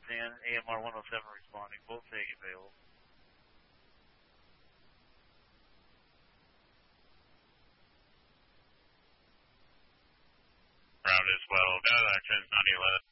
10, AMR 107 responding. Both take available. Route as well. Got actions 911.